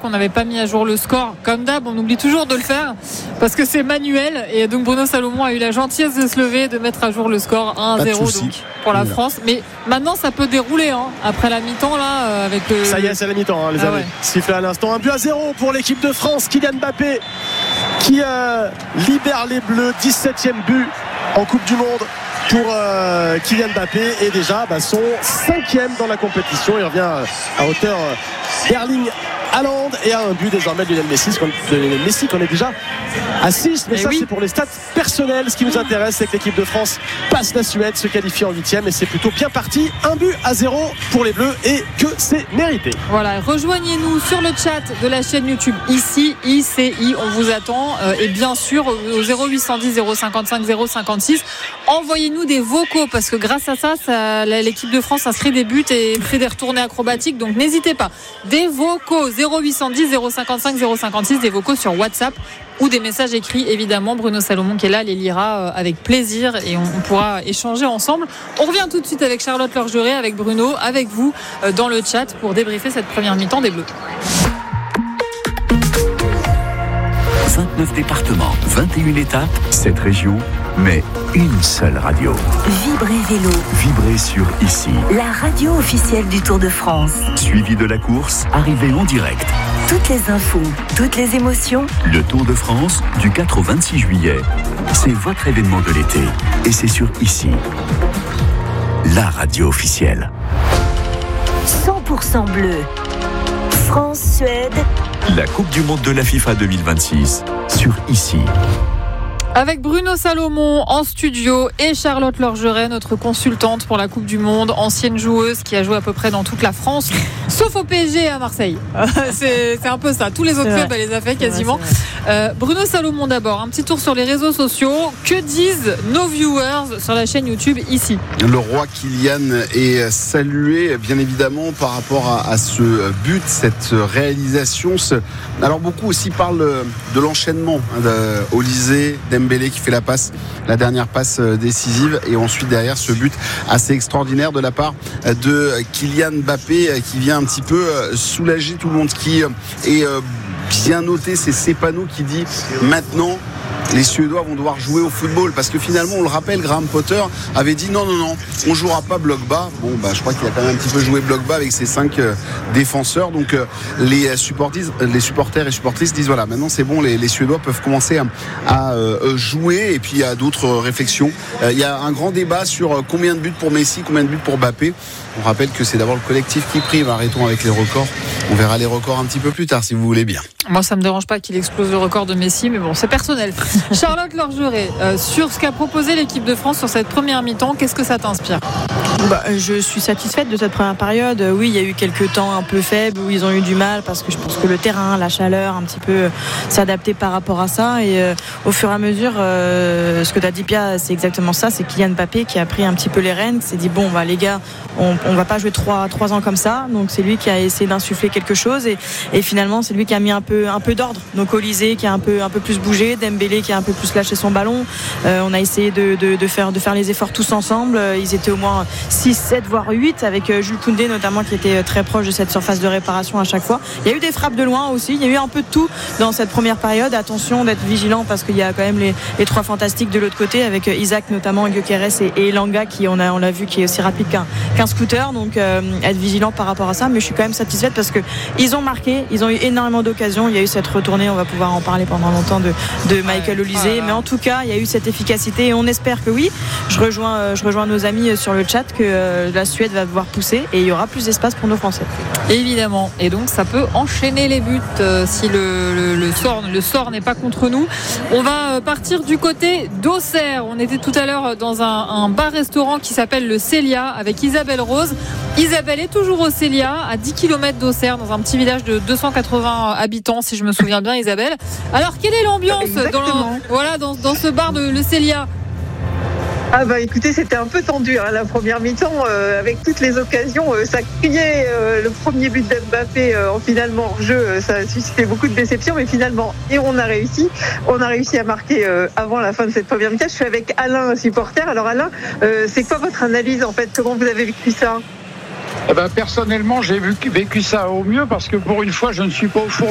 qu'on n'avait pas mis à jour le score. Comme d'hab, on oublie toujours de le faire parce que c'est manuel. Et donc Bruno Salomon a eu la gentillesse de se lever, de mettre à jour le score 1-0 donc, pour la France. Mais maintenant, ça peut dérouler après la mi-temps là avec le. Ça y est, c'est la mi-temps, les amis. Ouais. Sifflé à l'instant. 1-0 pour l'équipe de France. Kylian Mbappé qui libère les Bleus. 17e but en Coupe du Monde pour Kylian Mbappé et déjà son 5e dans la compétition. Il revient à hauteur d'Erling Haaland et à un but désormais de Lionel Messi qu'on est déjà à 6. Mais c'est pour les stats personnels. Ce qui nous intéresse, c'est que l'équipe de France passe la Suède, se qualifie en 8e et c'est plutôt bien parti. 1-0 pour les Bleus et que c'est mérité. Voilà, rejoignez-nous sur le chat de la chaîne YouTube ici, ICI, on vous attend et bien sûr au 0810 055 056 envoyez-nous des vocaux parce que grâce à ça l'équipe de France inscrit des buts et fait des retournées acrobatiques, donc n'hésitez pas, des vocaux 0810 055 056, des vocaux sur WhatsApp ou des messages écrits, évidemment. Bruno Salomon qui est là les lira avec plaisir et on pourra échanger ensemble. On revient tout de suite avec Charlotte Lorgeret, avec Bruno, avec vous dans le chat pour débriefer cette première mi-temps des Bleus. 29 départements, 21 étapes, 7 régions, mais une seule radio. Vibrez Vélo. Vibrez sur ici. La radio officielle du Tour de France. Suivi de la course, arrivée en direct. Toutes les infos, toutes les émotions. Le Tour de France, du 4 au 26 juillet. C'est votre événement de l'été. Et c'est sur ici. La radio officielle. 100% bleu. France-Suède. La Coupe du Monde de la FIFA 2026 sur ici. Avec Bruno Salomon en studio et Charlotte Lorgeret, notre consultante pour la Coupe du Monde, ancienne joueuse qui a joué à peu près dans toute la France, sauf au PSG et à Marseille. C'est un peu ça. Tous les autres clubs, elle les a fait quasiment. Bruno Salomon d'abord, un petit tour sur les réseaux sociaux. Que disent nos viewers sur la chaîne YouTube ici? Le roi Kylian est salué bien évidemment par rapport à ce but, cette réalisation. Alors beaucoup aussi parlent de l'enchaînement Olysée, Dembélé qui fait la dernière passe décisive et ensuite derrière ce but assez extraordinaire de la part de Kylian Mbappé qui vient un petit peu soulager tout le monde. Ce qui est bien noté, c'est Cepano qui dit maintenant les Suédois vont devoir jouer au football parce que finalement on le rappelle, Graham Potter avait dit non on jouera pas bloc bas. Je crois qu'il a quand même un petit peu joué bloc bas avec ses 5 défenseurs, donc les supporters et supportrices disent voilà, maintenant c'est bon, les Suédois peuvent commencer à jouer. Et puis il y a d'autres réflexions, il y a un grand débat sur combien de buts pour Messi, combien de buts pour Mbappé. On rappelle que c'est d'abord le collectif qui prime. Arrêtons avec les records, on verra les records un petit peu plus tard si vous voulez bien. Moi ça me dérange pas qu'il explose le record de Messi, mais bon, c'est personnel. Charlotte Lorgeret, sur ce qu'a proposé l'équipe de France sur cette première mi-temps, qu'est-ce que ça t'inspire? Je suis satisfaite de cette première période. Oui, il y a eu quelques temps un peu faibles où ils ont eu du mal parce que je pense que le terrain, la chaleur, un petit peu s'adapter par rapport à ça. Et au fur et à mesure, ce que tu as dit, Pia, c'est exactement ça. C'est Kylian Mbappé qui a pris un petit peu les rênes, qui s'est dit les gars, on va pas jouer 3 ans comme ça. Donc c'est lui qui a essayé d'insuffler quelque chose et finalement c'est lui qui a mis un peu d'ordre. Donc Olysée qui a un peu plus bougé, Dembélé qui a un peu plus lâché son ballon. On a essayé de faire les efforts tous ensemble. Ils étaient au moins 6, 7 voire 8 avec Jules Koundé notamment qui était très proche de cette surface de réparation à chaque fois. Il y a eu des frappes de loin aussi, il y a eu un peu de tout dans cette première période. Attention d'être vigilant parce qu'il y a quand même les 3 fantastiques de l'autre côté avec Isaac notamment, Gyökeres et Elanga qui on l'a vu qui est aussi rapide qu'un scooter, donc être vigilant par rapport à ça. Mais je suis quand même satisfaite parce que ils ont marqué, ils ont eu énormément d'occasions. Il y a eu cette retournée, on va pouvoir en parler pendant longtemps de Michael Olysée, mais en tout cas il y a eu cette efficacité et on espère que oui. Je rejoins nos amis sur le chat que la Suède va devoir pousser et il y aura plus d'espace pour nos Français. Évidemment, et donc ça peut enchaîner les buts si le sort n'est pas contre nous. On va partir du côté d'Auxerre. On était tout à l'heure dans un bar-restaurant qui s'appelle le Célia avec Isabelle Rose. Isabelle est toujours au Célia, à 10 km d'Auxerre, dans un petit village de 280 habitants, si je me souviens bien, Isabelle. Alors, quelle est l'ambiance dans ce bar de le Célia? Écoutez, c'était un peu tendu la première mi-temps avec toutes les occasions, ça criait le premier but d'Mbappé finalement hors jeu, ça a suscité beaucoup de déception, mais finalement on a réussi à marquer avant la fin de cette première mi-temps. Je suis avec Alain, supporter. Alors Alain, c'est quoi votre analyse en fait? Comment vous avez vécu ça? Personnellement, j'ai vécu ça au mieux parce que pour une fois, je ne suis pas au four